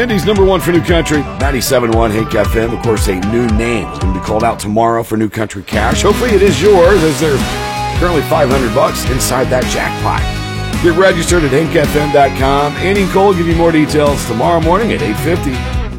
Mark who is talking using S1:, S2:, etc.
S1: Indy's number one for New Country, 97.1 Hank FM. Of course, a new name is going to be called out tomorrow for New Country Cash. Hopefully it is yours, as there's currently $500 inside that jackpot. Get registered at hankfm.com. Andy and Cole will give you more details tomorrow morning at 8:50.